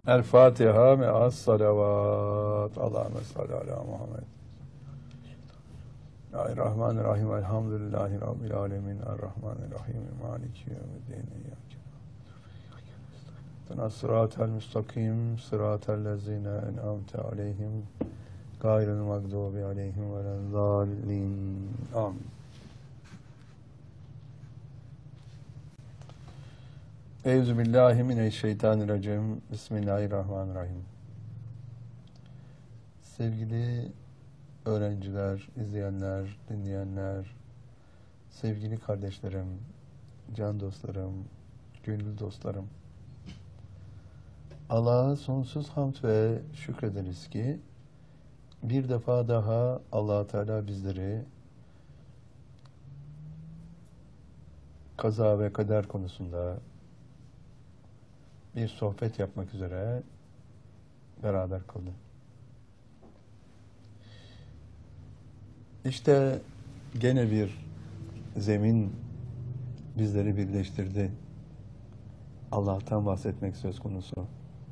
El Fatiha me'as salavat. Allahümme salli ala Muhammed. Bismillahirrahmanirrahim. Elhamdülillahi Rabbil alemin. Errahmanirrahim. Maliki yevmiddin. Sıratel müstakim. Sıratel lezine en'amte aleyhim. Gayril mağdubi aleyhim velezzallin. Amin. Euzubillahimineşşeytanirracim. Bismillahirrahmanirrahim. Sevgili öğrenciler, izleyenler, dinleyenler, sevgili kardeşlerim, can dostlarım, gönül dostlarım. Allah'a sonsuz hamd ve şükrederiz ki bir defa daha Allah-u Teala bizleri kaza ve kader konusunda bir sohbet yapmak üzere beraber kıldı. İşte gene bir zemin bizleri birleştirdi. Allah'tan bahsetmek söz konusu.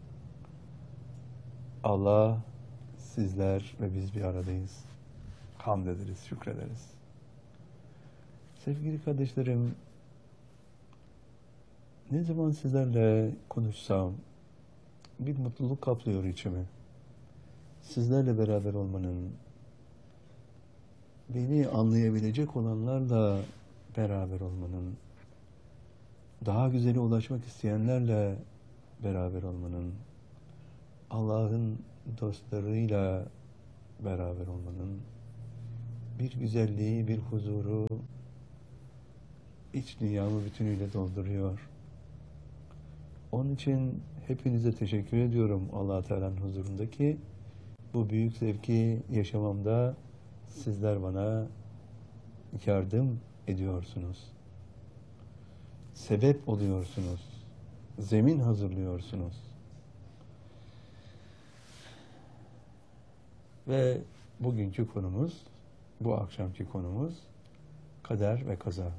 Allah, sizler ve biz bir aradayız. Hamd ederiz, şükrederiz. Sevgili kardeşlerim, ne zaman sizlerle konuşsam bir mutluluk kaplıyor içimi. Sizlerle beraber olmanın, beni anlayabilecek olanlarla beraber olmanın, daha güzele ulaşmak isteyenlerle beraber olmanın, Allah'ın dostlarıyla beraber olmanın bir güzelliği, bir huzuru iç dünyamı bütünüyle dolduruyor. Onun için hepinize teşekkür ediyorum Allah-u Teala'nın huzurundaki bu büyük zevki yaşamamda sizler bana yardım ediyorsunuz. Sebep oluyorsunuz. Zemin hazırlıyorsunuz. Ve bugünkü konumuz, bu akşamki konumuz kader ve kaza.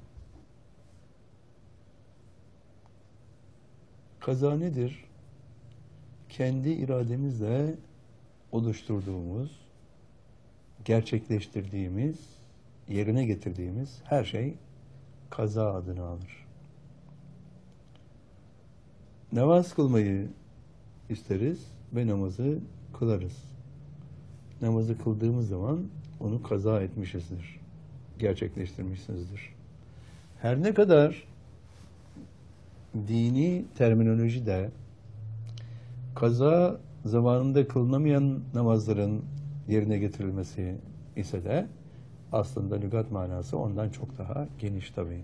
Kaza nedir? Kendi irademizle oluşturduğumuz, gerçekleştirdiğimiz, yerine getirdiğimiz her şey kaza adını alır. Namaz kılmayı isteriz ve namazı kılarız. Namazı kıldığımız zaman onu kaza etmişizdir, gerçekleştirmişizdir. Her ne kadar dini terminolojide kaza zamanında kılınamayan namazların yerine getirilmesi ise de aslında lügat manası ondan çok daha geniş tabii.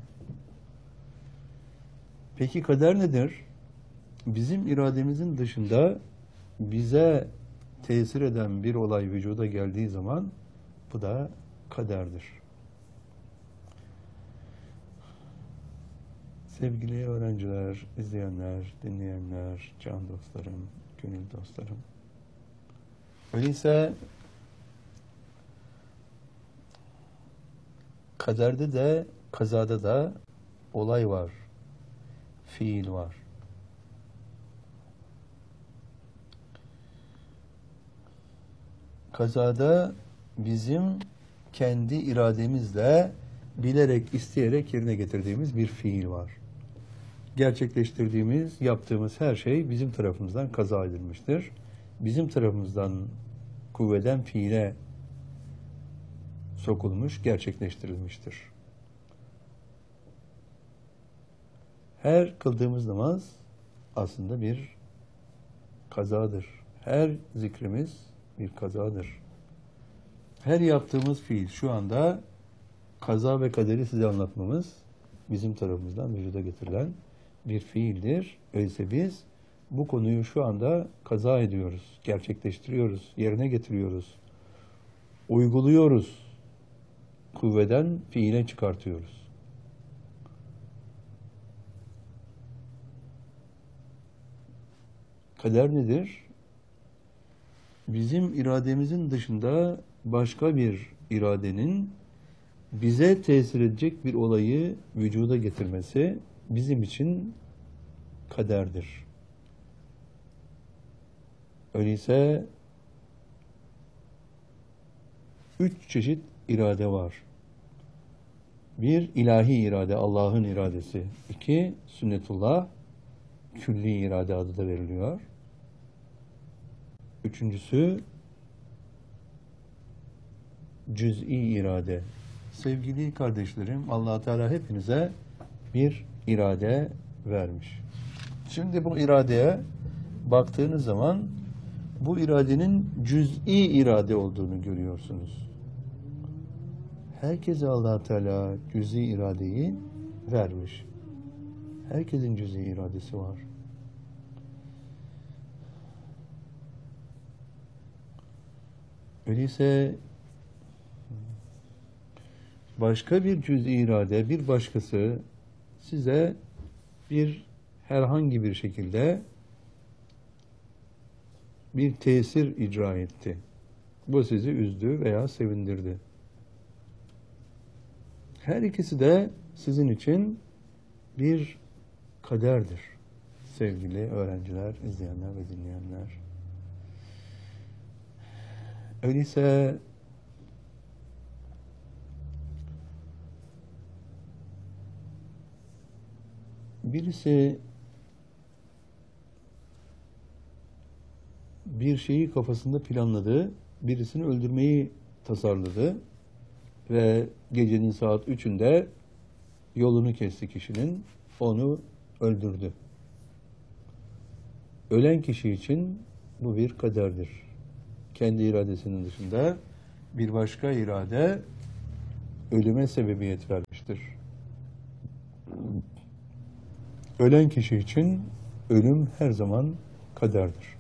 Peki kader nedir? Bizim irademizin dışında bize tesir eden bir olay vücuda geldiği zaman bu da kaderdir. Sevgili öğrenciler, izleyenler, dinleyenler, can dostlarım, gönül dostlarım. Öyleyse kaderde de, kazada da olay var, fiil var. Kazada bizim kendi irademizle bilerek, isteyerek yerine getirdiğimiz bir fiil var. Gerçekleştirdiğimiz, yaptığımız her şey bizim tarafımızdan kaza edilmiştir. Bizim tarafımızdan kuvveden fiile sokulmuş, gerçekleştirilmiştir. Her kıldığımız namaz aslında bir kazadır. Her zikrimiz bir kazadır. Her yaptığımız fiil şu anda kaza ve kaderi size anlatmamız bizim tarafımızdan vücuda getirilen bir fiildir. Öyleyse biz bu konuyu şu anda kaza ediyoruz, gerçekleştiriyoruz, yerine getiriyoruz, uyguluyoruz, kuvveden fiile çıkartıyoruz. Kader nedir? Bizim irademizin dışında başka bir iradenin bize tesir edecek bir olayı vücuda getirmesi bizim için kaderdir. Öyleyse 3 çeşit irade var. Bir, ilahi irade, Allah'ın iradesi. 2, sünnetullah, külli irade adı da veriliyor. Üçüncüsü, cüz'i irade. Sevgili kardeşlerim, Allah Teala hepinize bir irade vermiş. Şimdi bu iradeye baktığınız zaman bu iradenin cüz'i irade olduğunu görüyorsunuz. Herkese Allah Teala cüz'i iradeyi vermiş. Herkesin cüz'i iradesi var. Öyleyse başka bir cüz'i irade, bir başkası size herhangi bir şekilde bir tesir icra etti. Bu sizi üzdü veya sevindirdi. Her ikisi de sizin için bir kaderdir. Sevgili öğrenciler, izleyenler ve dinleyenler. Öyleyse birisi bir şeyi kafasında planladı, birisini öldürmeyi tasarladı ve gecenin saat 3'ünde yolunu kesti kişinin, onu öldürdü. Ölen kişi için bu bir kaderdir. Kendi iradesinin dışında bir başka irade ölüme sebebiyet vermiştir. Ölen kişi için ölüm her zaman kaderdir.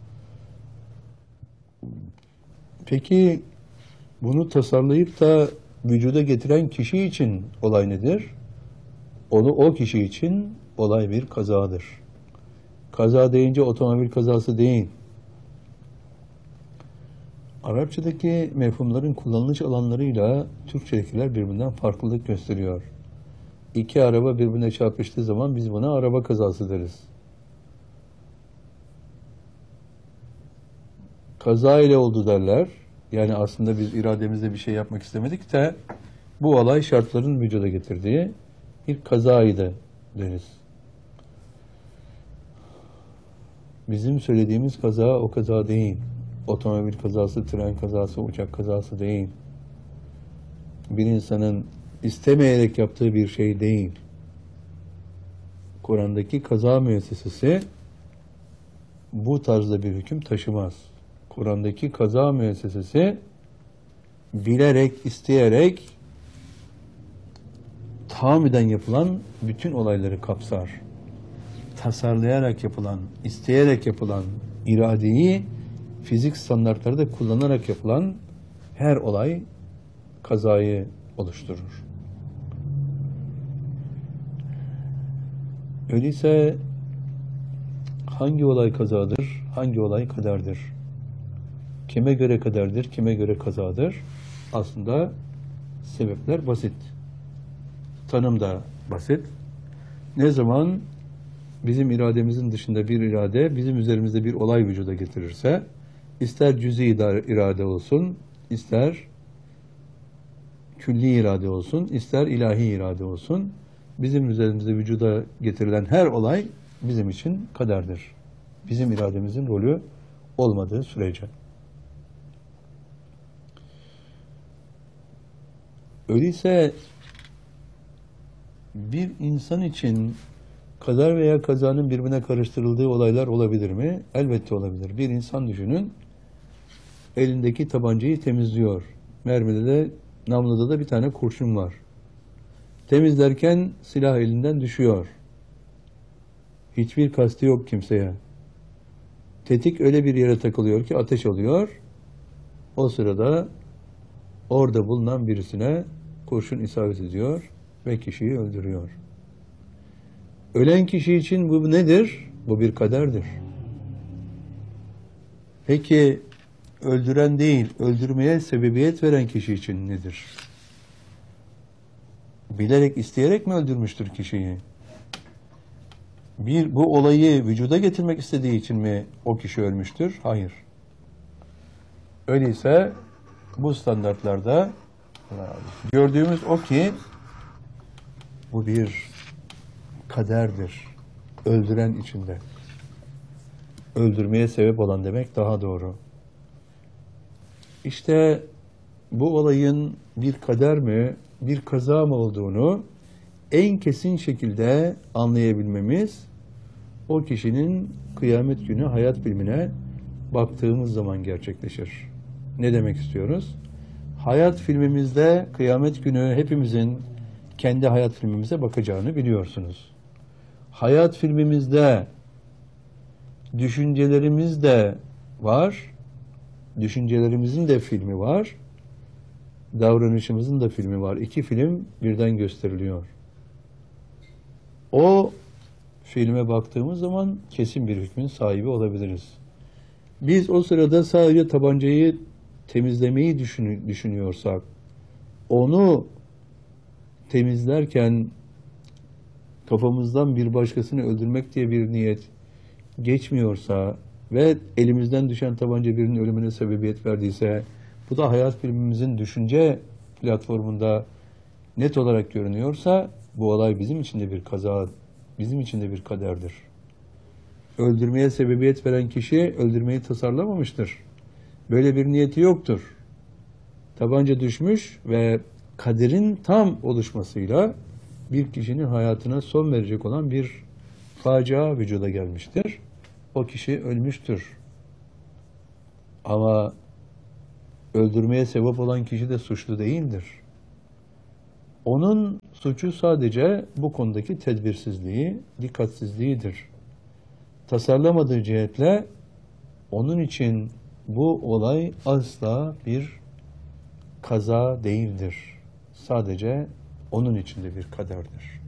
Peki bunu tasarlayıp da vücuda getiren kişi için olay nedir? O kişi için olay bir kazadır. Kaza deyince otomobil kazası değil. Arapçadaki mefhumların kullanılış alanlarıyla Türkçedekiler birbirinden farklılık gösteriyor. İki araba birbirine çarpıştığı zaman biz buna araba kazası deriz. Kaza ile oldu derler. Yani aslında biz irademizle bir şey yapmak istemedik de bu olay şartların vücuda getirdiği bir kazaydı deriz. Bizim söylediğimiz kaza o kaza değil. Otomobil kazası, tren kazası, uçak kazası değil. Bir insanın istemeyerek yaptığı bir şey değil. Kur'an'daki kaza müessesesi bu tarzda bir hüküm taşımaz. Kur'an'daki kaza müessesesi bilerek, isteyerek, tahammüden yapılan bütün olayları kapsar. Tasarlayarak yapılan, isteyerek yapılan, iradeyi fizik standartları da kullanarak yapılan her olay kazayı oluşturur. Öyleyse hangi olay kazadır, hangi olay kaderdir? Kime göre kaderdir, kime göre kazadır? Aslında sebepler basit. Tanım da basit. Ne zaman bizim irademizin dışında bir irade bizim üzerimizde bir olay vücuda getirirse, ister cüz'i irade olsun, ister külli irade olsun, ister ilahi irade olsun, bizim üzerimizde vücuda getirilen her olay bizim için kaderdir. Bizim irademizin rolü olmadığı sürece. Öyleyse bir insan için kader veya kazanın birbirine karıştırıldığı olaylar olabilir mi? Elbette olabilir. Bir insan düşünün, elindeki tabancayı temizliyor. Mermide de, namluda da bir tane kurşun var. Temizlerken silah elinden düşüyor. Hiçbir kasti yok kimseye. Tetik öyle bir yere takılıyor ki ateş alıyor. O sırada orada bulunan birisine kurşun isabet ediyor ve kişiyi öldürüyor. Ölen kişi için bu nedir? Bu bir kaderdir. Peki öldüren değil, öldürmeye sebebiyet veren kişi için nedir? Bilerek, isteyerek mi öldürmüştür kişiyi? bu olayı vücuda getirmek istediği için mi o kişi ölmüştür? Hayır. Öyleyse bu standartlarda gördüğümüz o ki bu bir kaderdir. Öldüren içinde. Öldürmeye sebep olan demek daha doğru. İşte bu olayın bir kader mi, bir kaza mı olduğunu en kesin şekilde anlayabilmemiz o kişinin kıyamet günü hayat filmine baktığımız zaman gerçekleşir. Ne demek istiyoruz? Hayat filmimizde kıyamet günü hepimizin kendi hayat filmimize bakacağını biliyorsunuz. Hayat filmimizde düşüncelerimiz de var, düşüncelerimizin de filmi var, davranışımızın da filmi var. İki film birden gösteriliyor. O filme baktığımız zaman kesin bir hükmün sahibi olabiliriz. Biz o sırada sadece tabancayı temizlemeyi düşünüyorsak, onu temizlerken kafamızdan bir başkasını öldürmek diye bir niyet geçmiyorsa ve elimizden düşen tabanca birinin ölümüne sebebiyet verdiyse, bu da hayat filmimizin düşünce platformunda net olarak görünüyorsa, bu olay bizim için de bir kaza, bizim için de bir kaderdir. Öldürmeye sebebiyet veren kişi öldürmeyi tasarlamamıştır. Böyle bir niyeti yoktur. Tabanca düşmüş ve kaderin tam oluşmasıyla bir kişinin hayatına son verecek olan bir facia vücuda gelmiştir. O kişi ölmüştür. Ama öldürmeye sebep olan kişi de suçlu değildir. Onun suçu sadece bu konudaki tedbirsizliği, dikkatsizliğidir. Tasarlamadığı cihetle onun için bu olay asla bir kaza değildir. Sadece onun için de bir kaderdir.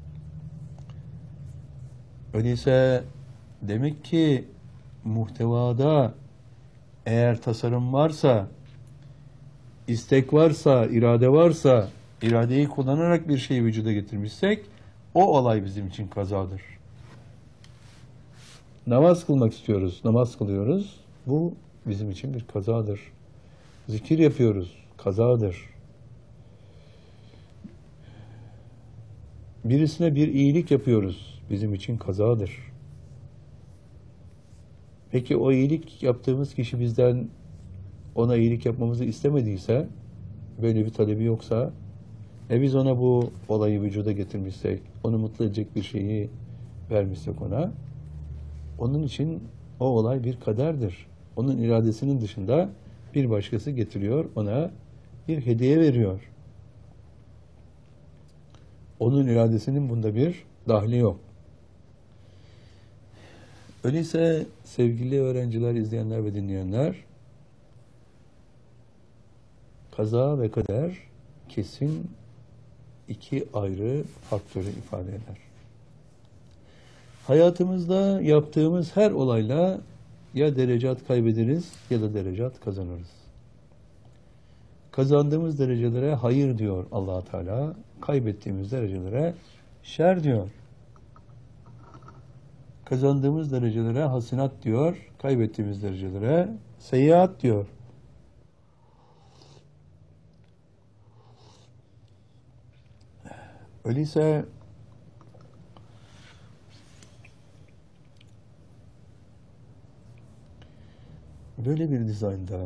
Öyleyse demek ki muhtevada eğer tasarım varsa, istek varsa, irade varsa, iradeyi kullanarak bir şeyi vücuda getirmişsek, o olay bizim için kazadır. Namaz kılmak istiyoruz, namaz kılıyoruz. Bu bizim için bir kazadır. Zikir yapıyoruz, kazadır. Birisine bir iyilik yapıyoruz, bizim için kazadır. Peki o iyilik yaptığımız kişi bizden ona iyilik yapmamızı istemediyse, böyle bir talebi yoksa, biz ona bu olayı vücuda getirmişsek, onu mutlu edecek bir şeyi vermişsek ona, onun için o olay bir kaderdir. Onun iradesinin dışında bir başkası getiriyor, ona bir hediye veriyor. Onun iradesinin bunda bir dahli yok. Öyleyse sevgili öğrenciler, izleyenler ve dinleyenler, kaza ve kader kesin iki ayrı faktörü ifade eder. Hayatımızda yaptığımız her olayla ya derecat kaybederiz ya da derecat kazanırız. Kazandığımız derecelere hayır diyor Allah Teala, kaybettiğimiz derecelere şer diyor. Kazandığımız derecelere hasenat diyor, kaybettiğimiz derecelere seyyiat diyor. Öyleyse böyle bir dizaynda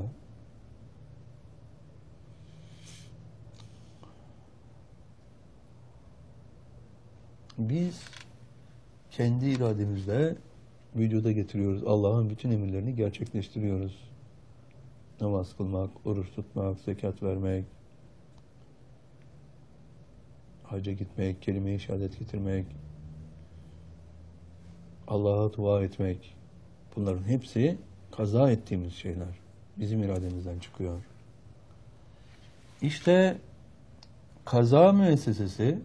biz kendi irademizle vücuda getiriyoruz. Allah'ın bütün emirlerini gerçekleştiriyoruz. Namaz kılmak, oruç tutmak, zekat vermek, hacca gitmek, kelime-i şehadet getirmek, Allah'a dua etmek, bunların hepsi kaza ettiğimiz şeyler. Bizim irademizden çıkıyor. İşte kaza müessesesi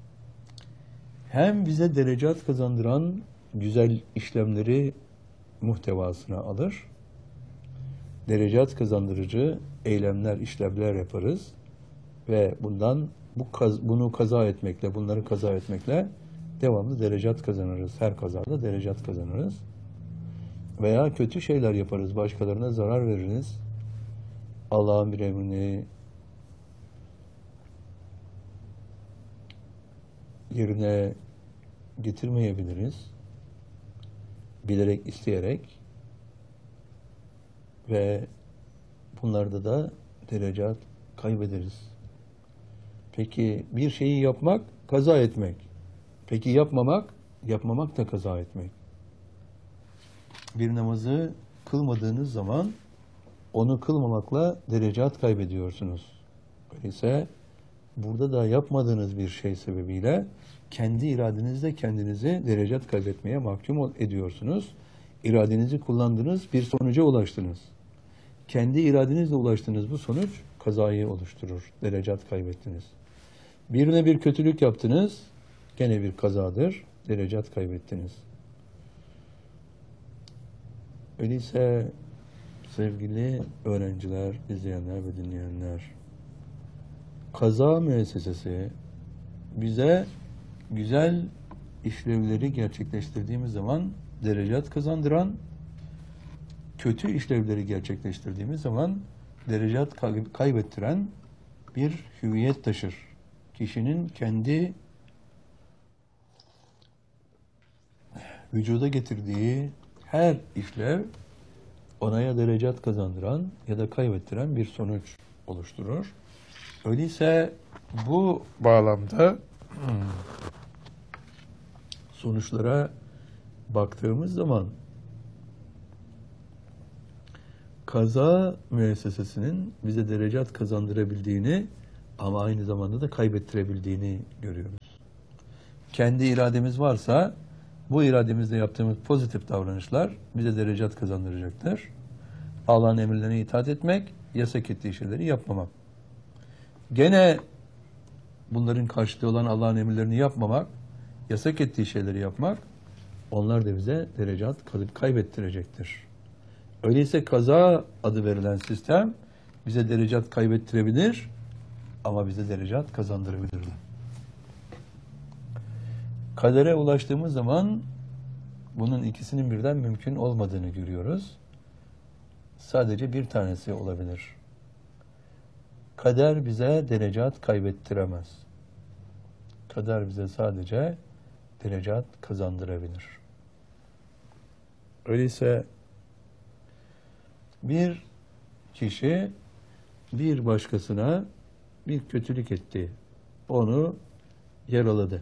hem bize derecat kazandıran güzel işlemleri muhtevasına alır, derecat kazandırıcı eylemler, işlemler yaparız ve bunu kaza etmekle, bunları kaza etmekle devamlı derecat kazanırız. Her kazada derecat kazanırız. Veya kötü şeyler yaparız. Başkalarına zarar veririz. Allah'ın bir emrini yerine getirmeyebiliriz. Bilerek, isteyerek ve bunlarda da derecat kaybederiz. Peki bir şeyi yapmak, kaza etmek. Peki yapmamak da kaza etmek. Bir namazı kılmadığınız zaman onu kılmamakla derecat kaybediyorsunuz. Öyleyse burada da yapmadığınız bir şey sebebiyle kendi iradenizle kendinizi derecat kaybetmeye mahkum ediyorsunuz. İradenizi kullandınız, bir sonuca ulaştınız. Kendi iradenizle ulaştığınız bu sonuç kazayı oluşturur. Derecat kaybettiniz. Birine bir kötülük yaptınız, gene bir kazadır. Derecat kaybettiniz. Öyleyse sevgili öğrenciler, izleyenler ve dinleyenler, kaza müessesesi bize güzel işlevleri gerçekleştirdiğimiz zaman derecat kazandıran, kötü işlevleri gerçekleştirdiğimiz zaman derecat kaybettiren bir hüviyet taşır. Kişinin kendi vücuda getirdiği her işlev ona ya derecat kazandıran ya da kaybettiren bir sonuç oluşturur. Öyleyse bu bağlamda sonuçlara baktığımız zaman kaza müessesesinin bize derecat kazandırabildiğini ama aynı zamanda da kaybettirebildiğini görüyoruz. Kendi irademiz varsa bu irademizle yaptığımız pozitif davranışlar bize derecat kazandıracaktır. Allah'ın emirlerine itaat etmek, yasak ettiği şeyleri yapmamak. Gene bunların karşılığı olan Allah'ın emirlerini yapmamak, yasak ettiği şeyleri yapmak, onlar da bize derecat kaybettirecektir. Öyleyse kaza adı verilen sistem bize derecat kaybettirebilir ama bize derecat kazandırabilir. Kadere ulaştığımız zaman bunun ikisinin birden mümkün olmadığını görüyoruz. Sadece bir tanesi olabilir. Kader bize derecat kaybettiremez. Kader bize sadece derecat kazandırabilir. Öyleyse bir kişi bir başkasına bir kötülük etti. Onu yaraladı.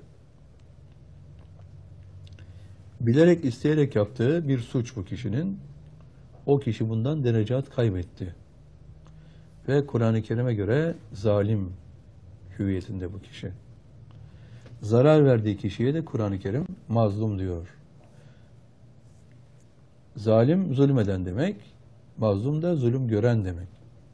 Bilerek, isteyerek yaptığı bir suç bu kişinin. O kişi bundan derecat kaybetti. Ve Kur'an-ı Kerim'e göre zalim hüviyetinde bu kişi. Zarar verdiği kişiye de Kur'an-ı Kerim mazlum diyor. Zalim zulmeden demek, mazlum da zulüm gören demek.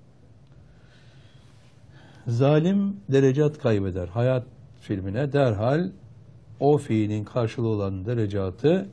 Zalim derecat kaybeder. Hayat filmine derhal o fiilin karşılığı olan derecatı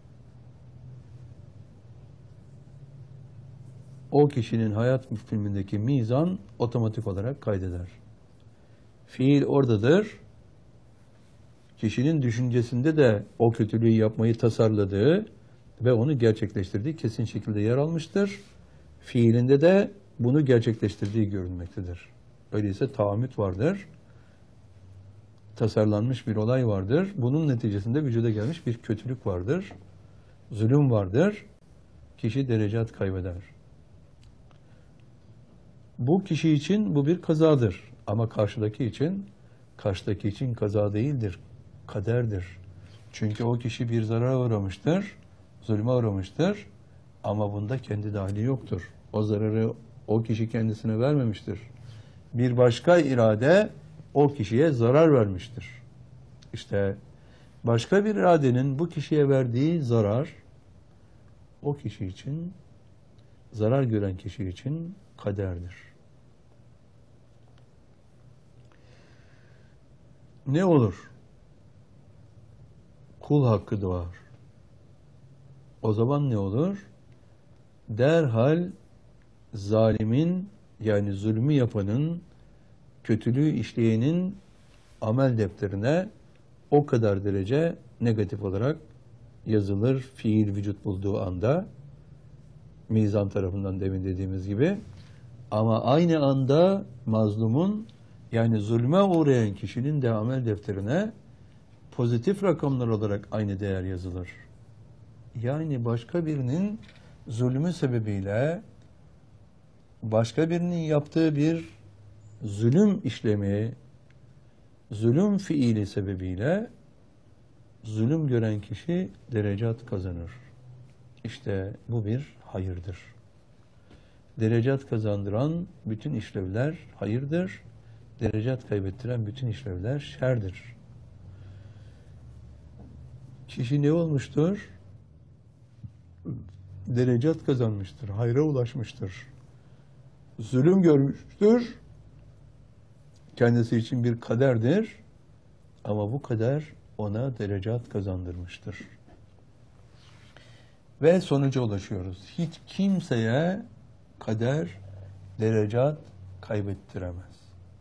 o kişinin hayat filmindeki mizan otomatik olarak kaydeder. Fiil oradadır. Kişinin düşüncesinde de o kötülüğü yapmayı tasarladığı ve onu gerçekleştirdiği kesin şekilde yer almıştır. Fiilinde de bunu gerçekleştirdiği görünmektedir. Öyleyse tahammüt vardır. Tasarlanmış bir olay vardır. Bunun neticesinde vücuda gelmiş bir kötülük vardır. Zulüm vardır. Kişi derecat kaybeder. Bu kişi için bu bir kazadır. Ama karşıdaki için kaza değildir. Kaderdir. Çünkü o kişi bir zarara uğramıştır. Zulme uğramıştır. Ama bunda kendi dahili yoktur. O zararı o kişi kendisine vermemiştir. Bir başka irade o kişiye zarar vermiştir. İşte başka bir iradenin bu kişiye verdiği zarar o kişi için, zarar gören kişi için kaderdir. Ne olur? Kul hakkı doğar. O zaman ne olur? Derhal zalimin, yani zulmü yapanın, kötülüğü işleyenin amel defterine o kadar derece negatif olarak yazılır fiil vücut bulduğu anda, mizan tarafından demin dediğimiz gibi. Ama aynı anda mazlumun, yani zulme uğrayan kişinin de amel defterine pozitif rakamlar olarak aynı değer yazılır. Yani başka birinin zulmü sebebiyle, başka birinin yaptığı bir zulüm işlemi, zulüm fiili sebebiyle zulüm gören kişi derecat kazanır. İşte bu bir hayırdır. Derecat kazandıran bütün işlevler hayırdır. Derecat kaybettiren bütün işlevler şerdir. Kişi ne olmuştur? Derecat kazanmıştır, hayra ulaşmıştır. Zulüm görmüştür. Kendisi için bir kaderdir. Ama bu kader ona derecat kazandırmıştır. Ve sonuca ulaşıyoruz. Hiç kimseye kader derecat kaybettiremez.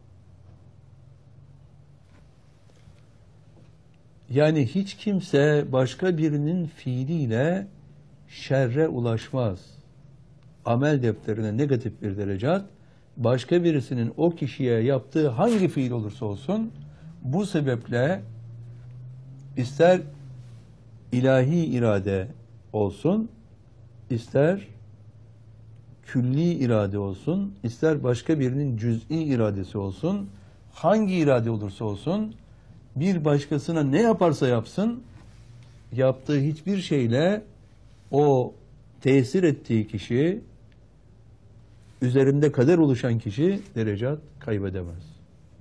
Yani hiç kimse başka birinin fiiliyle şerre ulaşmaz. Amel defterine negatif bir derecat, başka birisinin o kişiye yaptığı hangi fiil olursa olsun, bu sebeple ister ilahi irade olsun, ister külli irade olsun, ister başka birinin cüz'i iradesi olsun, hangi irade olursa olsun, bir başkasına ne yaparsa yapsın, yaptığı hiçbir şeyle o tesir ettiği kişi, üzerinde kader oluşan kişi derecat kaybedemez.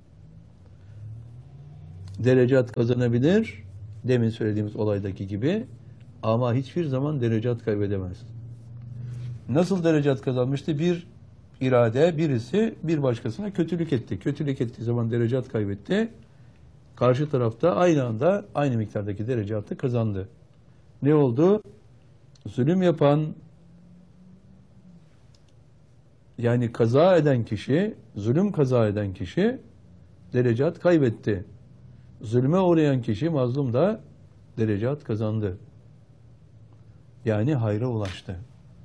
Derecat kazanabilir, demin söylediğimiz olaydaki gibi, ama hiçbir zaman derecat kaybedemez. Nasıl derecat kazanmıştı? Bir irade, birisi bir başkasına kötülük etti. Kötülük ettiği zaman derecat kaybetti. Karşı tarafta aynı anda aynı miktardaki derecatı kazandı. Ne oldu? Zulüm yapan, yani kaza eden kişi, zulüm kaza eden kişi derecat kaybetti. Zulme uğrayan kişi, mazlum da derecat kazandı. Yani hayra ulaştı.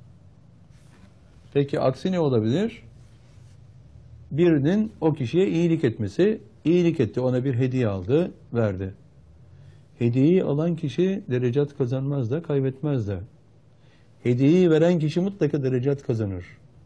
Peki aksi ne olabilir? Birinin o kişiye iyilik etmesi, iyilik etti, ona bir hediye aldı, verdi. Hediyeyi alan kişi derecat kazanmaz da, kaybetmez de. Hediyeyi veren kişi mutlaka derecat kazanır.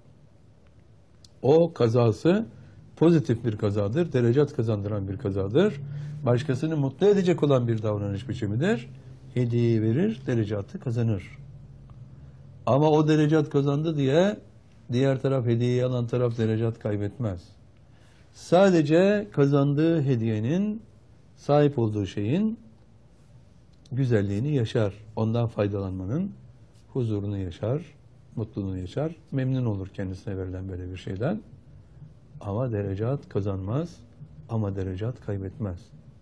O kazası pozitif bir kazadır, derecat kazandıran bir kazadır. Başkasını mutlu edecek olan bir davranış biçimidir. Hediyeyi verir, derecatı kazanır. Ama o derecat kazandı diye diğer taraf, hediyeyi alan taraf derecat kaybetmez. Sadece kazandığı hediyenin, sahip olduğu şeyin güzelliğini yaşar. Ondan faydalanmanın huzurunu yaşar, mutluluğunu yaşar. Memnun olur kendisine verilen böyle bir şeyden. Ama derecat kazanmaz, ama derecat kaybetmez.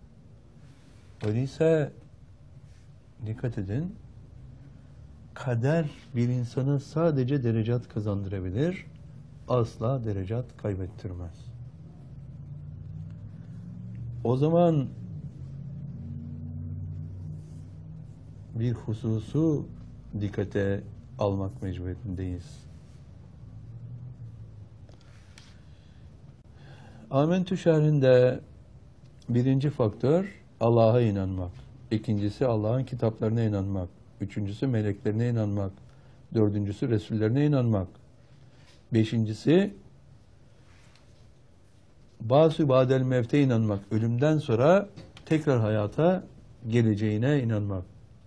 Öyleyse dikkat edin, kader bir insana sadece derecat kazandırabilir, asla derecat kaybettirmez. O zaman bir hususu dikkate almak mecburiyetindeyiz. Amentü şerhinde birinci faktör Allah'a inanmak. İkincisi Allah'ın kitaplarına inanmak. Üçüncüsü meleklerine inanmak. Dördüncüsü Resullerine inanmak. Beşincisi Bâsü bâdel mevte inanmak. Ölümden sonra tekrar hayata geleceğine inanmak.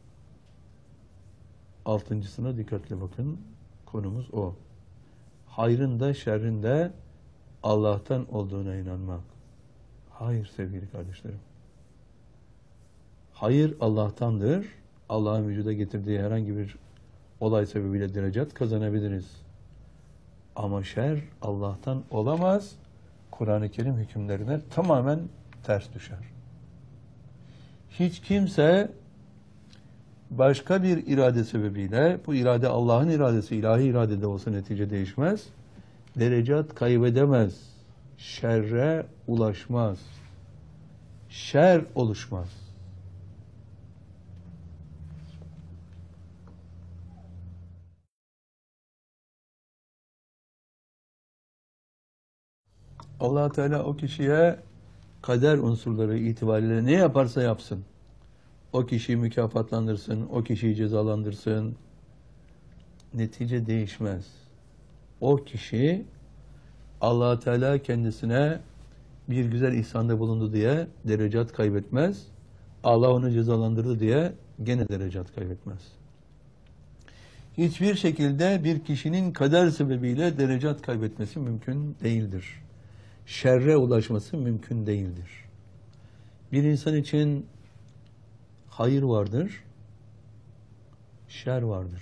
Altıncısına dikkatli bakın. Konumuz o. Hayrın da şerrin de Allah'tan olduğuna inanmak. Hayır sevgili kardeşlerim. Hayır Allah'tandır. Allah'ın vücuda getirdiği herhangi bir olay sebebiyle derecat kazanabiliriz. Ama şer Allah'tan olamaz. Kur'an-ı Kerim hükümlerine tamamen ters düşer. Hiç kimse başka bir irade sebebiyle, bu irade Allah'ın iradesi, ilahi irade de olsa netice değişmez, derecat kaybedemez, şerre ulaşmaz, şer oluşmaz. Allah Teala o kişiye kader unsurları itibariyle ne yaparsa yapsın. O kişiyi mükafatlandırsın, o kişiyi cezalandırsın. Netice değişmez. O kişi Allah Teala kendisine bir güzel ihsanda bulundu diye derecat kaybetmez. Allah onu cezalandırdı diye gene derecat kaybetmez. Hiçbir şekilde bir kişinin kader sebebiyle derecat kaybetmesi mümkün değildir. Şerre ulaşması mümkün değildir. Bir insan için hayır vardır, şer vardır.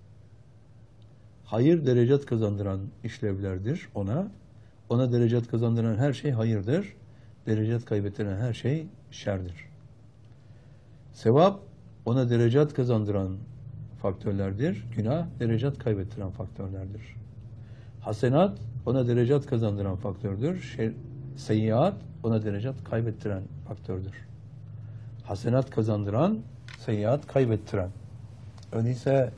Hayır derecat kazandıran işlevlerdir ona. Ona derecat kazandıran her şey hayırdır. Derecat kaybettiren her şey şerdir. Sevap ona derecat kazandıran faktörlerdir. Günah derecat kaybettiren faktörlerdir. Hasenat ona derecat kazandıran faktördür. Seyyiat ona derecat kaybettiren faktördür. Hasenat kazandıran, seyyiat kaybettiren. Öyleyse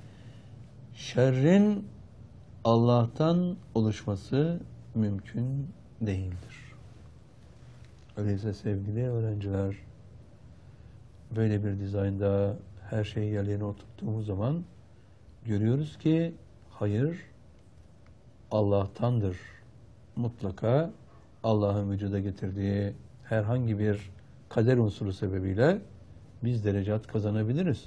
şerrin Allah'tan oluşması mümkün değildir. Öyleyse sevgili öğrenciler, böyle bir dizaynda her şeyi yerine oturttuğumuz zaman görüyoruz ki hayır Allah'tandır. Mutlaka Allah'ın vücuda getirdiği herhangi bir kader unsuru sebebiyle biz derecat kazanabiliriz.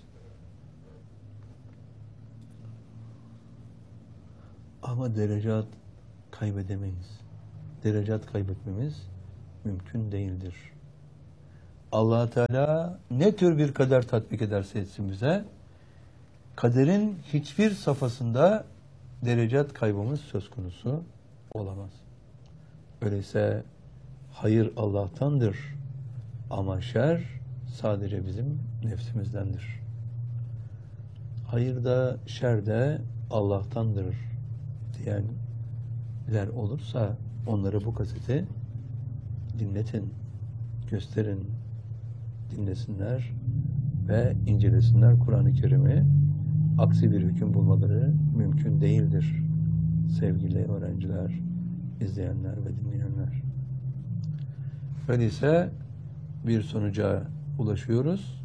Ama derecat kaybedemeyiz. Derecat kaybetmemiz mümkün değildir. Allah Teala ne tür bir kader tatbik ederse etsin bize, kaderin hiçbir safhasında derecat kaybımız söz konusu olamaz. Öyleyse hayır Allah'tandır ama şer sadece bizim nefsimizdendir. Hayır da şer de Allah'tandır diyenler olursa onlara bu kaseti dinletin, gösterin, dinlesinler ve incelesinler Kur'an-ı Kerim'i. Aksi bir hüküm bulmaları mümkün değildir sevgili öğrenciler, izleyenler ve dinleyenler. Öyleyse bir sonuca ulaşıyoruz.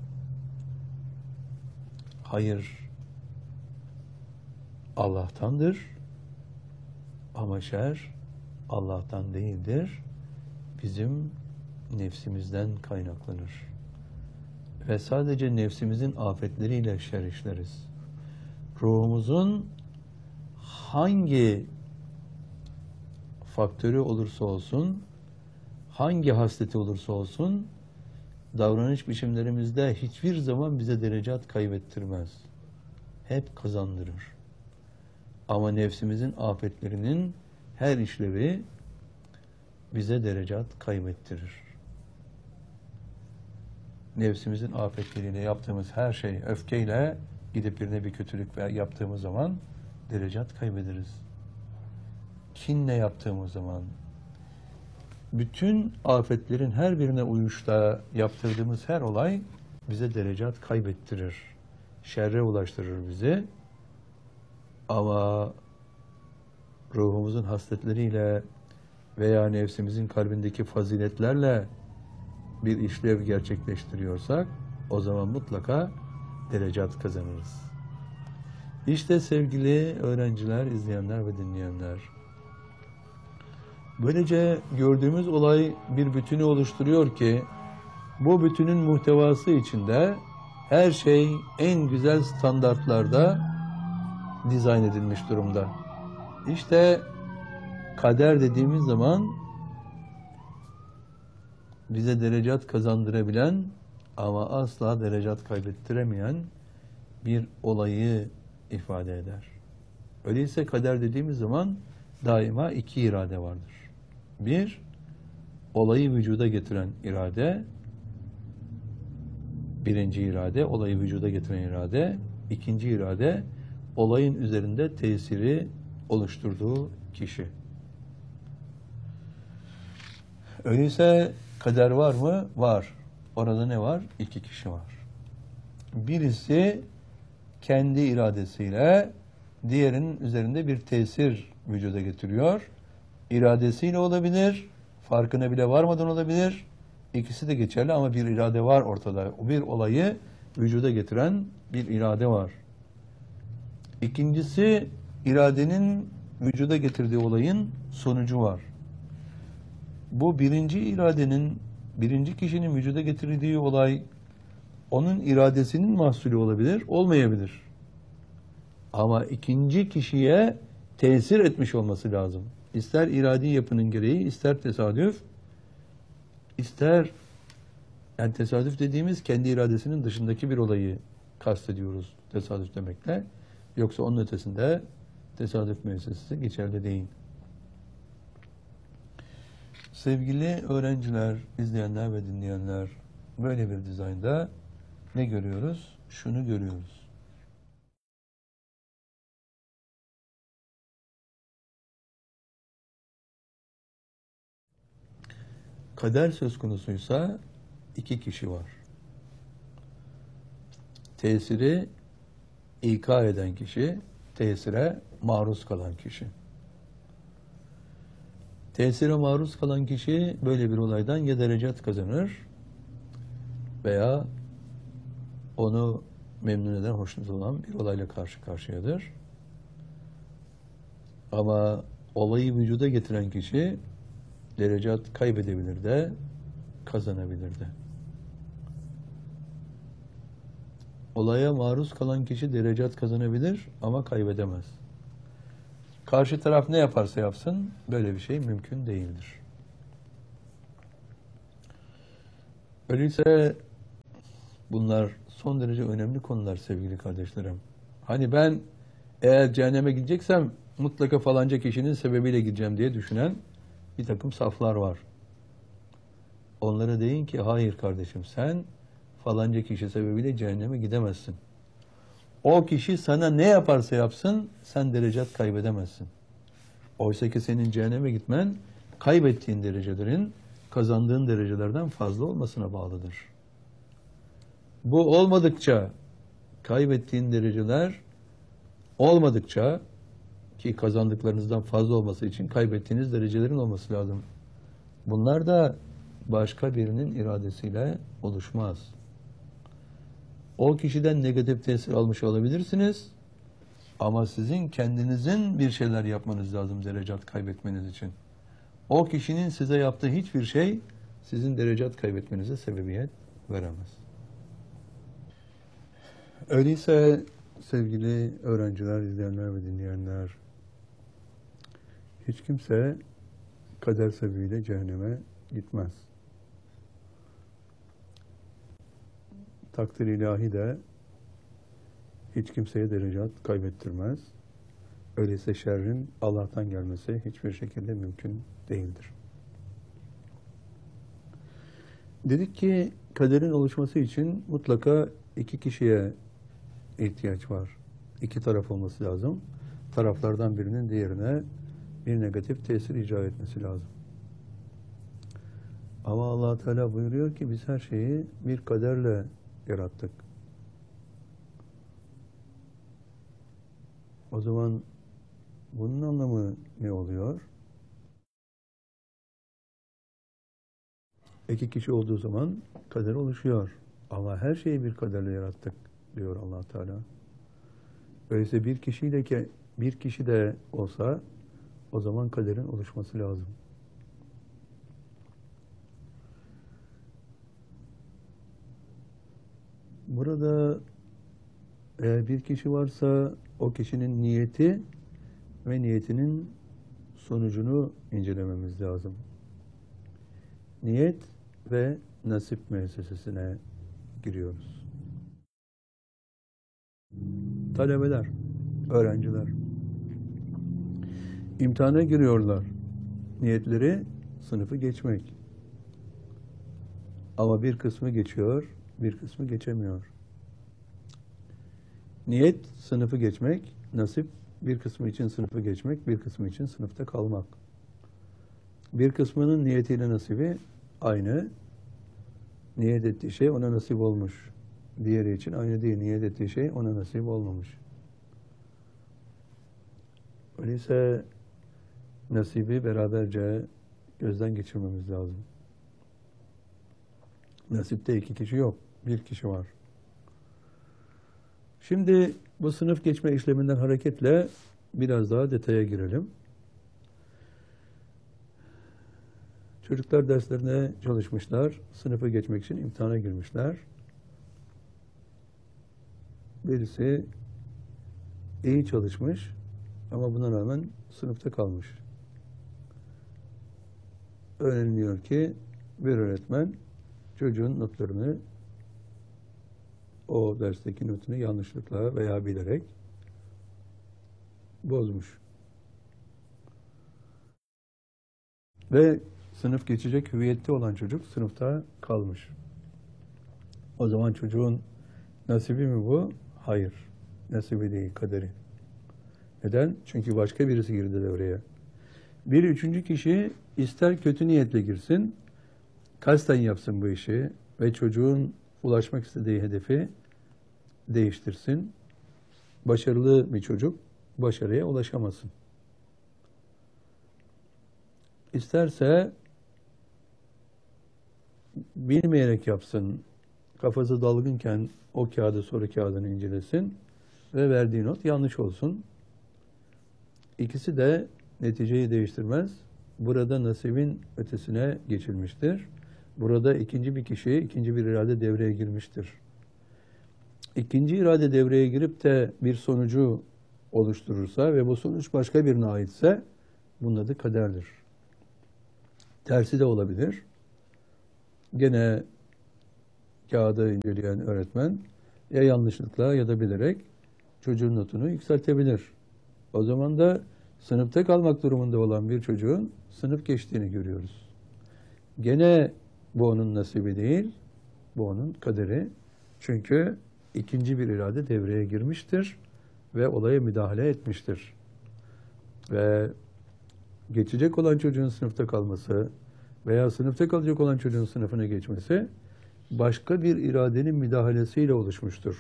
Hayır Allah'tandır ama şer Allah'tan değildir. Bizim nefsimizden kaynaklanır. Ve sadece nefsimizin afetleriyle şer işleriz. Ruhumuzun hangi faktörü olursa olsun, hangi hasleti olursa olsun, davranış biçimlerimizde hiçbir zaman bize derecat kaybettirmez. Hep kazandırır. Ama nefsimizin afetlerinin her işlevi bize derecat kaybettirir. Nefsimizin afetleriyle yaptığımız her şey, öfkeyle gidip birine bir kötülük yaptığımız zaman derecat kaybederiz. Kinle yaptığımız zaman, bütün afetlerin her birine uyuşta yaptırdığımız her olay bize derecat kaybettirir. Şerre ulaştırır bizi. Ama ruhumuzun hasletleriyle veya nefsimizin kalbindeki faziletlerle bir işlev gerçekleştiriyorsak o zaman mutlaka derecat kazanırız. İşte sevgili öğrenciler, izleyenler ve dinleyenler, böylece gördüğümüz olay bir bütünü oluşturuyor ki bu bütünün muhtevası içinde her şey en güzel standartlarda dizayn edilmiş durumda. İşte kader dediğimiz zaman bize derecat kazandırabilen ama asla derecat kaybettiremeyen bir olayı ifade eder. Öyleyse kader dediğimiz zaman daima iki irade vardır. Bir, olayı vücuda getiren irade, birinci irade, olayı vücuda getiren irade, ikinci irade, olayın üzerinde tesiri oluşturduğu kişi. Öyleyse kader var mı? Var. Orada ne var? İki kişi var. Birisi kendi iradesiyle diğerinin üzerinde bir tesir vücuda getiriyor. iradesiyle olabilir, farkına bile varmadan olabilir. İkisi de geçerli ama bir irade var ortada. O bir olayı vücuda getiren bir irade var. İkincisi, iradenin vücuda getirdiği olayın sonucu var. Bu birinci iradenin, birinci kişinin vücuda getirdiği olay, onun iradesinin mahsulü olabilir, olmayabilir. Ama ikinci kişiye tesir etmiş olması lazım. İster iradi yapının gereği, ister tesadüf, ister, yani tesadüf dediğimiz kendi iradesinin dışındaki bir olayı kastediyoruz tesadüf demekle. Yoksa onun ötesinde tesadüf müessesesi geçerli değil. Sevgili öğrenciler, izleyenler ve dinleyenler, böyle bir dizaynda ne görüyoruz? Şunu görüyoruz. Kader söz konusuysa iki kişi var. Tesiri İka eden kişi, tesire maruz kalan kişi. Tesire maruz kalan kişi böyle bir olaydan ya derecat kazanır veya onu memnun eden, hoşnut olan bir olayla karşı karşıyadır. Ama olayı vücuda getiren kişi derecat kaybedebilir de, kazanabilir de. Olaya maruz kalan kişi derecat kazanabilir ama kaybedemez. Karşı taraf ne yaparsa yapsın böyle bir şey mümkün değildir. Öyleyse bunlar son derece önemli konular sevgili kardeşlerim. Hani ben eğer cehenneme gideceksem mutlaka falanca kişinin sebebiyle gideceğim diye düşünen bir takım saflar var. Onlara deyin ki hayır kardeşim, sen falanca kişi sebebiyle cehenneme gidemezsin. O kişi sana ne yaparsa yapsın sen derecat kaybedemezsin. Oysa ki senin cehenneme gitmen kaybettiğin derecelerin kazandığın derecelerden fazla olmasına bağlıdır. Bu olmadıkça, kaybettiğin dereceler olmadıkça, ki kazandıklarınızdan fazla olması için kaybettiğiniz derecelerin olması lazım. Bunlar da başka birinin iradesiyle oluşmaz. O kişiden negatif tesir almış olabilirsiniz ama sizin kendinizin bir şeyler yapmanız lazım derecat kaybetmeniz için. O kişinin size yaptığı hiçbir şey sizin derecat kaybetmenize sebebiyet veremez. Öyleyse sevgili öğrenciler, izleyenler ve dinleyenler, hiç kimse kader sebebiyle cehenneme gitmez. Takdir ilahi de hiç kimseye derecat kaybettirmez. Öyleyse şerrin Allah'tan gelmesi hiçbir şekilde mümkün değildir. Dedik ki kaderin oluşması için mutlaka iki kişiye ihtiyaç var. İki taraf olması lazım. Taraflardan birinin diğerine bir negatif tesir icra etmesi lazım. Ama Allah Teala buyuruyor ki biz her şeyi bir kaderle yarattık. O zaman bunun anlamı ne oluyor? İki kişi olduğu zaman kader oluşuyor. Ama her şeyi bir kaderle yarattık diyor Allah Teala. Öyleyse bir kişi de olsa o zaman kaderin oluşması lazım. Burada eğer bir kişi varsa o kişinin niyeti ve niyetinin sonucunu incelememiz lazım. Niyet ve nasip müessesesine giriyoruz. Talebeler, öğrenciler imtihana giriyorlar. Niyetleri sınıfı geçmek. Ama bir kısmı geçiyor, bir kısmı geçemiyor. Niyet sınıfı geçmek, nasip bir kısmı için sınıfı geçmek, bir kısmı için sınıfta kalmak. Bir kısmının niyetiyle nasibi aynı. Niyet ettiği şey ona nasip olmuş. Diğeri için aynı değil. Niyet ettiği şey ona nasip olmamış. Öyleyse nasibi beraberce gözden geçirmemiz lazım. Nasipte iki kişi yok, bir kişi var. Şimdi bu sınıf geçme işleminden hareketle biraz daha detaya girelim. Çocuklar derslerine çalışmışlar, sınıfı geçmek için imtihana girmişler. Birisi iyi çalışmış ama buna rağmen sınıfta kalmış. Öğreniliyor ki bir öğretmen çocuğun notlarını, o dersteki notunu yanlışlıkla veya bilerek bozmuş. Ve sınıf geçecek hüviyette olan çocuk sınıfta kalmış. O zaman çocuğun nasibi mi bu? Hayır. Nasibi değil, kaderi. Neden? Çünkü başka birisi girdi devreye. Bir üçüncü kişi ister kötü niyetle girsin, kasten yapsın bu işi ve çocuğun ulaşmak istediği hedefi değiştirsin. Başarılı bir çocuk başarıya ulaşamasın. İsterse bilmeyerek yapsın, kafası dalgınken o kağıdı soru kağıdını incelesin ve verdiği not yanlış olsun. İkisi de neticeyi değiştirmez. Burada nasibin ötesine geçilmiştir. Burada ikinci bir kişi, ikinci bir irade devreye girmiştir. İkinci irade devreye girip de bir sonucu oluşturursa ve bu sonuç başka birine aitse bunun adı kaderdir. Tersi de olabilir. Gene kağıdı inceleyen öğretmen ya yanlışlıkla ya da bilerek çocuğun notunu yükseltebilir. O zaman da sınıfta kalmak durumunda olan bir çocuğun sınıf geçtiğini görüyoruz. Gene bu onun nasibi değil, bu onun kaderi. Çünkü ikinci bir irade devreye girmiştir ve olaya müdahale etmiştir. Ve geçecek olan çocuğun sınıfta kalması veya sınıfta kalacak olan çocuğun sınıfına geçmesi başka bir iradenin müdahalesiyle oluşmuştur.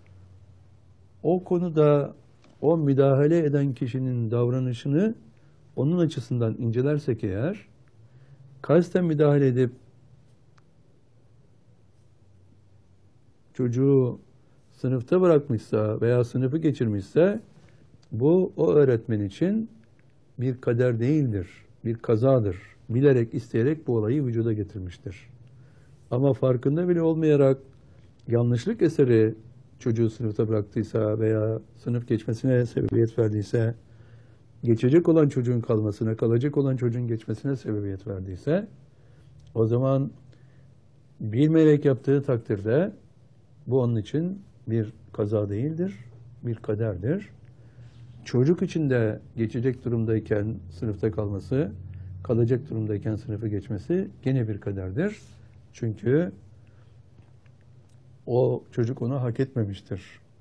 O konuda o müdahale eden kişinin davranışını onun açısından incelersek eğer, kasten müdahale edip çocuğu sınıfta bırakmışsa veya sınıfı geçirmişse bu o öğretmen için bir kader değildir, bir kazadır. Bilerek, isteyerek bu olayı vücuda getirmiştir. Ama farkında bile olmayarak yanlışlık eseri çocuğu sınıfta bıraktıysa veya sınıf geçmesine sebebiyet verdiyse, geçecek olan çocuğun kalmasına, kalacak olan çocuğun geçmesine sebebiyet verdiyse, o zaman bilmeyerek yaptığı takdirde bu onun için bir kaza değildir, bir kaderdir. Çocuk için de geçecek durumdayken sınıfta kalması, kalacak durumdayken sınıfı geçmesi gene bir kaderdir. Çünkü o çocuk onu hak etmemiştir.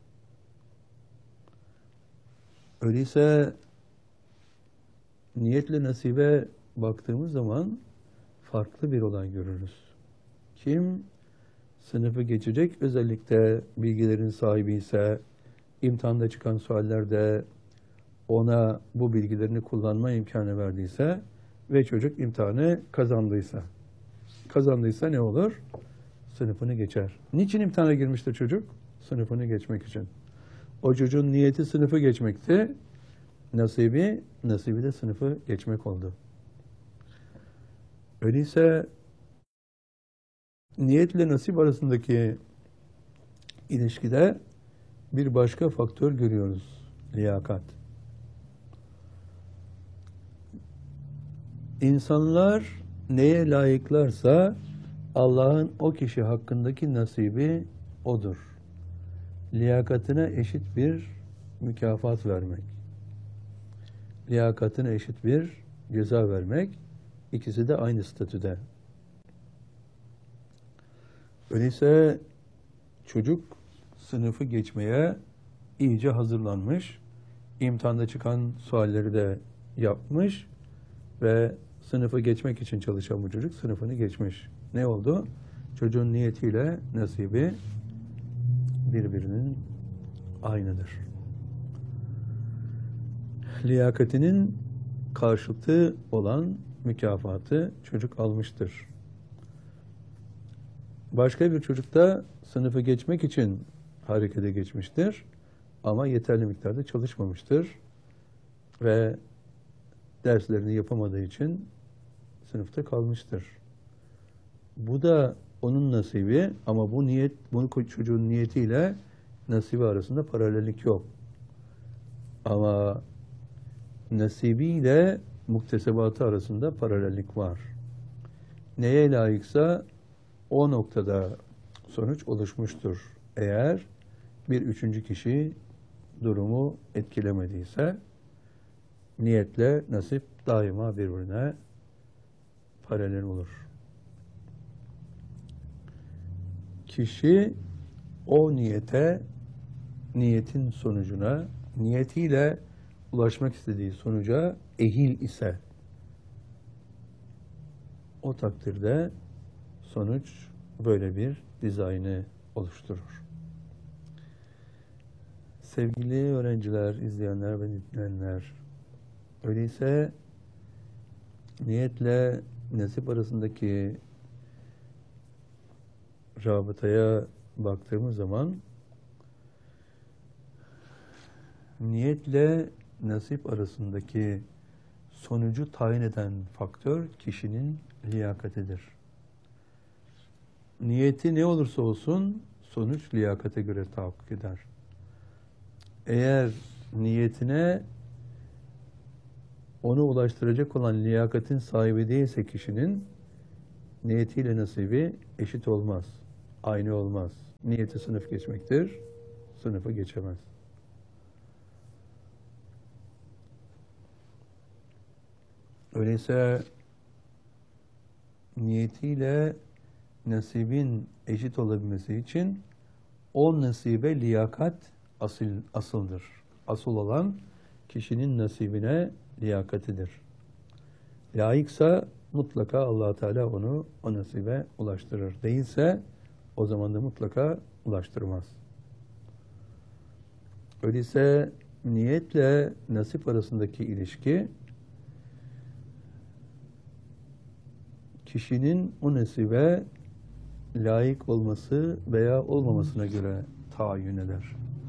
Öyleyse niyetle nasibe baktığımız zaman farklı bir olay görürüz. Kim sınıfı geçecek özellikle bilgilerin sahibi ise, imtihanda çıkan suallerde ona bu bilgilerini kullanma imkanı verdiyse ve çocuk imtihanı kazandıysa ne olur? Sınıfını geçer. Niçin imtihana girmiştir çocuk? Sınıfını geçmek için. O çocuğun niyeti sınıfı geçmekti. Nasibi de sınıfı geçmek oldu. Öyleyse niyetle nasip arasındaki ilişkide bir başka faktör görüyoruz. Liyakat. İnsanlar neye layıklarsa Allah'ın o kişi hakkındaki nasibi odur. Liyakatine eşit bir mükafat vermek. Liyakatine eşit bir ceza vermek. İkisi de aynı statüde. Öyleyse çocuk sınıfı geçmeye iyice hazırlanmış. İmtihanda çıkan sualleri de yapmış ve sınıfı geçmek için çalışan bu çocuk sınıfını geçmiş. Ne oldu? Çocuğun niyetiyle nasibi birbirinin aynıdır. Liyakatinin karşıtı olan mükafatı çocuk almıştır. Başka bir çocuk da sınıfı geçmek için harekete geçmiştir. Ama yeterli miktarda çalışmamıştır. Ve derslerini yapamadığı için sınıfta kalmıştır. Bu da onun nasibi ama bu çocuğun niyetiyle nasibi arasında paralellik yok. Ama nasibiyle muktesebatı arasında paralellik var. Neye layıksa o noktada sonuç oluşmuştur. Eğer bir üçüncü kişi durumu etkilemediyse niyetle nasip daima birbirine paralel olur. Kişi o niyetin sonucuna, niyetiyle ulaşmak istediği sonuca ehil ise o takdirde sonuç böyle bir dizaynı oluşturur. Sevgili öğrenciler, izleyenler ve dinleyenler, öyleyse niyetle nasip arasındaki rabıtaya baktığımız zaman niyetle nasip arasındaki sonucu tayin eden faktör kişinin liyakatidir. Niyeti ne olursa olsun sonuç liyakate göre tahakkuk eder. Eğer niyetine onu ulaştıracak olan liyakatin sahibi değilse kişinin niyetiyle nasibi eşit olmaz, aynı olmaz. Niyeti sınıf geçmektir, sınıfı geçemez. Öyleyse niyetiyle nasibin eşit olabilmesi için o nasibe liyakat asıldır. Asıl olan kişinin nasibine liyakatidir. Layıksa mutlaka Allah Teala onu o nasibe ulaştırır. Değilse o zaman da mutlaka ulaştırmaz. Öyleyse niyetle nasip arasındaki ilişki kişinin o nasibe layık olması veya olmamasına göre tayin eder.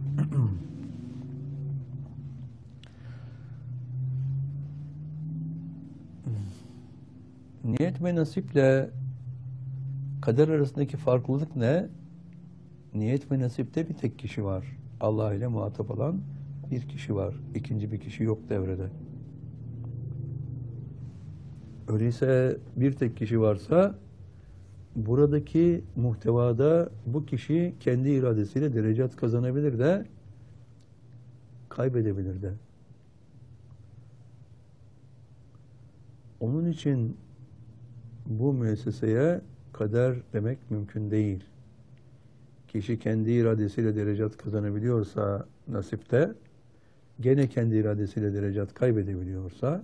Niyet ve nasiple kader arasındaki farklılık ne? Niyet ve nasipte bir tek kişi var. Allah ile muhatap olan bir kişi var. İkinci bir kişi yok devrede. Öyleyse bir tek kişi varsa buradaki muhtevada bu kişi kendi iradesiyle derecat kazanabilir de kaybedebilir de. Onun için bu müesseseye kader demek mümkün değil. Kişi kendi iradesiyle derecat kazanabiliyorsa nasipte, gene kendi iradesiyle derecat kaybedebiliyorsa,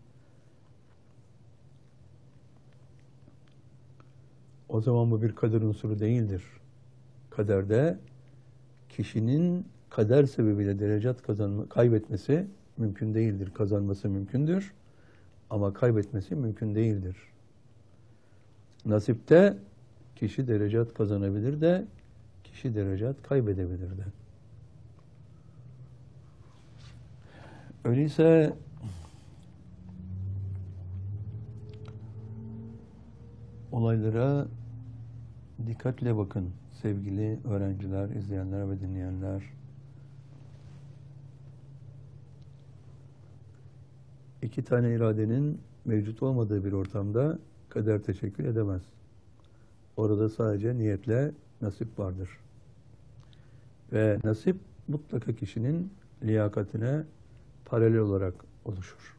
o zaman bu bir kader unsuru değildir. Kaderde kişinin kader sebebiyle derecat kaybetmesi mümkün değildir. Kazanması mümkündür ama kaybetmesi mümkün değildir. Nasipte kişi derecat kazanabilir de kişi derecat kaybedebilir de. Öyleyse olaylara dikkatle bakın sevgili öğrenciler, izleyenler ve dinleyenler. İki tane iradenin mevcut olmadığı bir ortamda kader teşekkül edemez. Orada sadece niyetle nasip vardır. Ve nasip mutlaka kişinin liyakatine paralel olarak oluşur.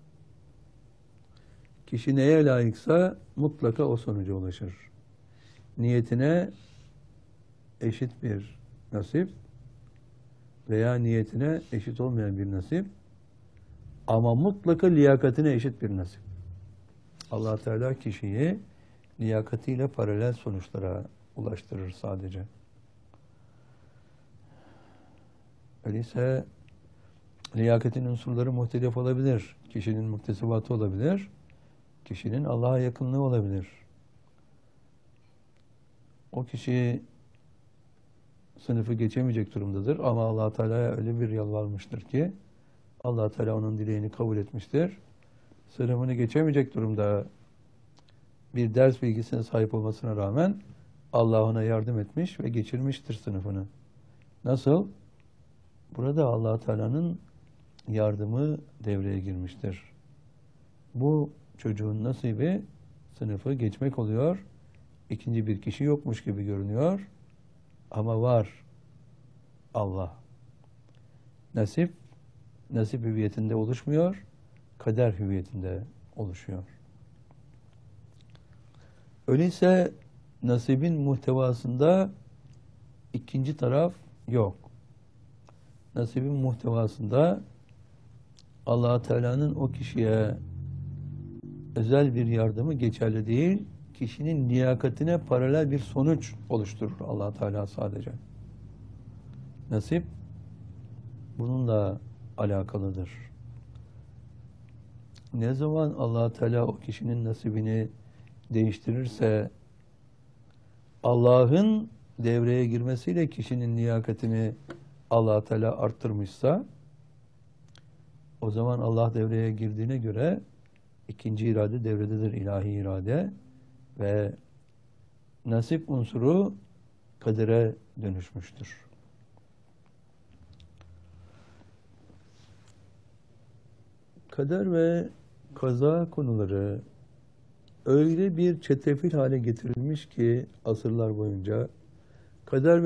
Kişi neye layıksa mutlaka o sonuca ulaşır. Niyetine eşit bir nasip veya niyetine eşit olmayan bir nasip ama mutlaka liyakatine eşit bir nasip. Allah Teala kişiyi liyakatiyle paralel sonuçlara ulaştırır sadece. Öyleyse Liyakatin unsurları muhtelif olabilir. Kişinin muktesebatı olabilir. Kişinin Allah'a yakınlığı olabilir. O kişi sınıfı geçemeyecek durumdadır ama Allah Teala'ya öyle bir yalvarmıştır ki Allah Teala onun dileğini kabul etmiştir. Sınıfını geçemeyecek durumda bir ders bilgisine sahip olmasına rağmen Allah ona yardım etmiş ve geçirmiştir sınıfını. Nasıl? Burada Allah Teala'nın yardımı devreye girmiştir. Bu çocuğun nasibi sınıfı geçmek oluyor. İkinci bir kişi yokmuş gibi görünüyor. Ama var Allah. Nasip hüviyetinde oluşmuyor, kader hüviyetinde oluşuyor. Öyleyse nasibin muhtevasında ikinci taraf yok. Nasibin muhtevasında Allah Teala'nın o kişiye özel bir yardımı geçerli değil, kişinin liyakatine paralel bir sonuç oluşturur Allah Teala sadece. Nasip bununla alakalıdır. Ne zaman Allah Teala o kişinin nasibini değiştirirse, Allah'ın devreye girmesiyle kişinin liyakatini Allah Teala arttırmışsa, o zaman Allah devreye girdiğine göre ikinci irade devrededir, ilahi irade ve nasip unsuru kadere dönüşmüştür. Kader ve kaza konuları öyle bir çetrefil hale getirilmiş ki asırlar boyunca kader ve